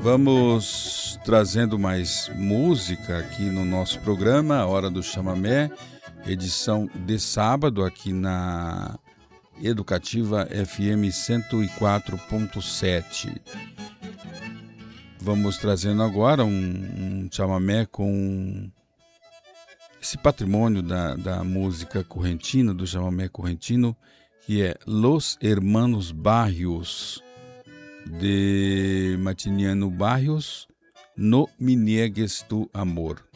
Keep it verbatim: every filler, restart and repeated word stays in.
Vamos trazendo mais música aqui no nosso programa, a Hora do Chamamé, edição de sábado aqui na Educativa F M cento e quatro ponto sete. Vamos trazendo agora um, um chamamé com esse patrimônio da, da música correntina, do chamamé correntino, que é Los Hermanos Barrios, de Martiniano Barrios, No Me Niegues Tu Amor.